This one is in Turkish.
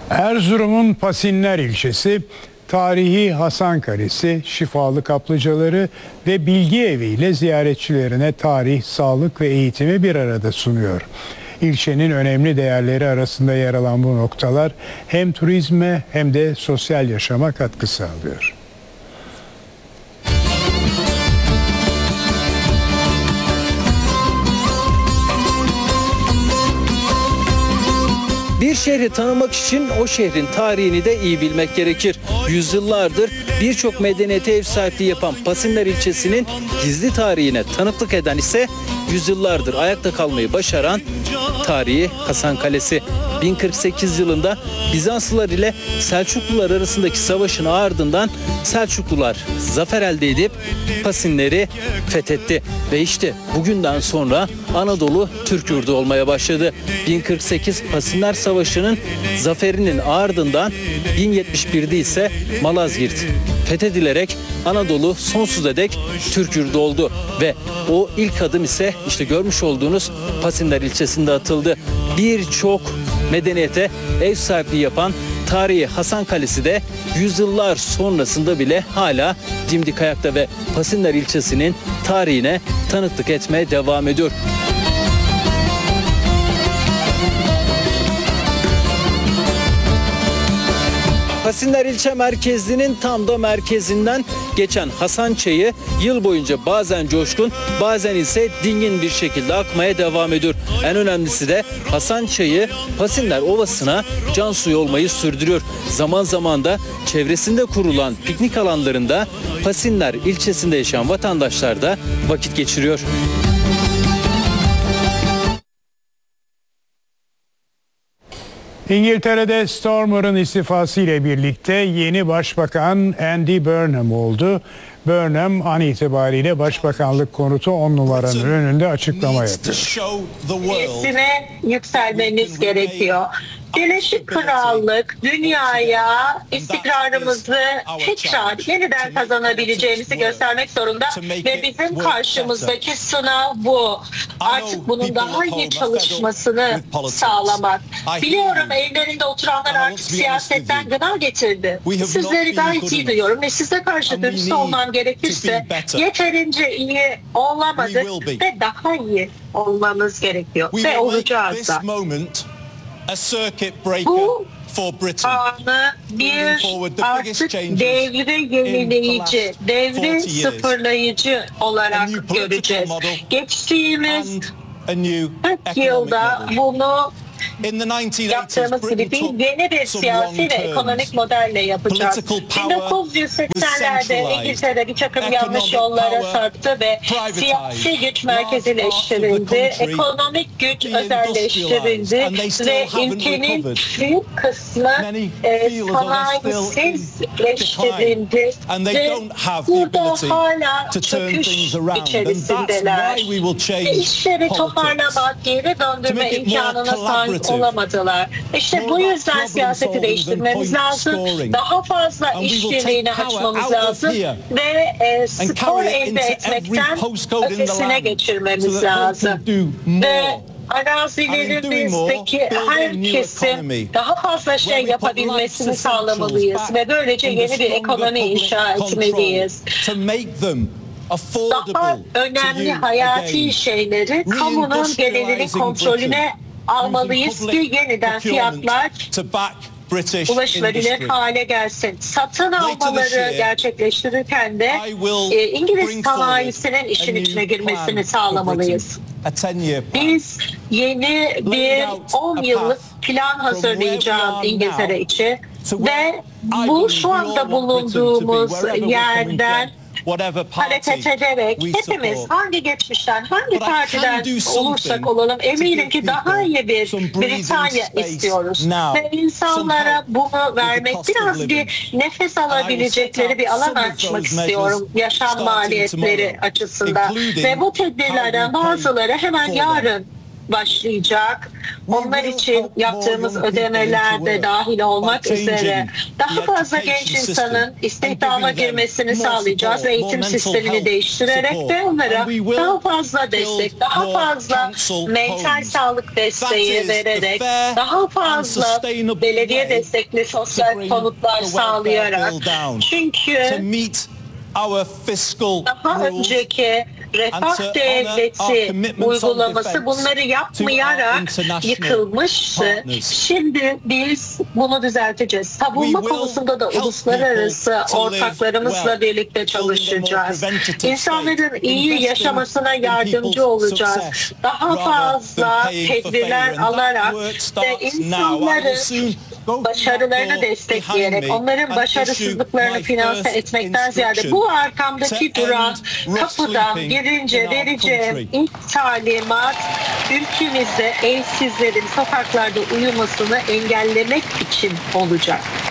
Erzurum'un Pasinler ilçesi, tarihi Hasan Kalesi, şifalı kaplıcaları ve bilgi eviyle ziyaretçilerine tarih, sağlık ve eğitimi bir arada sunuyor. İlçenin önemli değerleri arasında yer alan bu noktalar hem turizme hem de sosyal yaşama katkı sağlıyor. Bir şehri tanımak için o şehrin tarihini de iyi bilmek gerekir. Yüzyıllardır birçok medeniyete ev sahipliği yapan Pasinler ilçesinin gizli tarihine tanıklık eden ise yüzyıllardır ayakta kalmayı başaran tarihi Hasan Kalesi. 1048 yılında Bizanslılar ile Selçuklular arasındaki savaşın ardından Selçuklular zafer elde edip Pasinleri fethetti. Ve işte bugünden sonra Anadolu Türk yurdu olmaya başladı. 1048 Pasinler Savaşı'nın zaferinin ardından 1071'de ise Malazgirt fethedilerek Anadolu sonsuza dek Türk yurdu oldu. Ve o ilk adım ise işte görmüş olduğunuz Pasinler ilçesinde atıldı. Birçok medeniyete ev sahipliği yapan tarihi Hasan Kalesi de yüzyıllar sonrasında bile hala dimdik ayakta ve Pasinler ilçesinin tarihine tanıklık etmeye devam ediyor. Pasinler ilçe merkezinin tam da merkezinden geçen Hasan Çayı yıl boyunca bazen coşkun bazen ise dingin bir şekilde akmaya devam ediyor. En önemlisi de Hasan Çayı Pasinler Ovası'na can suyu olmayı sürdürüyor. Zaman zaman da çevresinde kurulan piknik alanlarında Pasinler ilçesinde yaşayan vatandaşlar da vakit geçiriyor. İngiltere'de Starmer'ın istifası ile birlikte yeni başbakan Andy Burnham oldu. Burnham an itibariyle başbakanlık konutu 10 numaranın önünde açıklama yaptı. Resime yükselmemiz gerekiyor. Birleşik Krallık dünyaya istikrarımızı tekrar yeniden kazanabileceğimizi göstermek zorunda ve bizim karşımızdaki sınav bu. Artık bunun daha iyi çalışmasını sağlamak. Biliyorum evlerinde oturanlar artık siyasetten gına getirdi. Sizleri gayet iyi duyuyorum ve size karşı dürüst olmam gerekirse yeterince iyi olamadık ve daha iyi olmamız gerekiyor ve olacağız da. Bu anı bir artık devri yenileyici, devri sıfırlayıcı olarak göreceğiz. Geçtiğimiz 40 yılda bunu yaptığımız gibi değil, yeni bir siyasi ve ekonomik modelle yapacağız. 1980'lerde İngiltere bir takım yanlış yollara saptı ve siyasi güç merkezileştirildi, ekonomik güç özelleştirildi ve ülkenin büyük kısmı sanayisizleştirildi ve burada hala çöküş içerisindeler. İşleri toparlamak, geri döndürme imkanına sahip olamadılar. İşte bu yüzden siyaseti değiştirmemiz lazım. Daha fazla işbirliğini açmamız lazım ve skor elde etmekten ötesine geçirmemiz lazım. Ve arazilerimizdeki herkesin daha fazla şey yapabilmesini sağlamalıyız ve böylece yeni bir ekonomi inşa etmeliyiz. Daha önemli hayati şeyleri kamunun genelini kontrolüne almalıyız ki yeniden fiyatlar ulaşılabilir hale gelsin. Satın almaları gerçekleştirirken de İngiliz sanayisinin işin içine girmesini sağlamalıyız. Biz yeni bir 10 yıllık plan hazırlayacağız İngiltere için ve bu şu anda bulunduğumuz yerden hareket ederek hepimiz hangi geçmişten, hangi partiden olursak olalım eminim ki daha iyi bir Britanya istiyoruz. Ve insanlara bunu vermek, biraz bir nefes alabilecekleri bir alan açmak istiyorum yaşam maliyetleri açısından. Ve bu tedbirlerden bazıları hemen yarın başlayacak. Onlar için yaptığımız ödemeler de dahil olmak üzere daha fazla genç insanın istihdama girmesini sağlayacağız ve eğitim sistemini değiştirerek de onlara daha fazla destek, daha fazla mental sağlık desteği vererek, daha fazla belediye destekli sosyal konutlar sağlayarak. Çünkü daha önceki refah devleti uygulaması bunları yapmayarak yıkılmıştı. Şimdi biz bunu düzelteceğiz. Savunma konusunda da uluslararası ortaklarımızla birlikte çalışacağız. İnsanların iyi yaşamasına yardımcı olacağız. Daha fazla tedbirler alarak ve insanların başarılarını destekleyerek, onların başarısızlıklarını finanse etmekten ziyade bu arkamdaki duran kapıdan girince vereceğim ilk talimat ülkemizde evsizlerin sokaklarda uyumasını engellemek için olacak.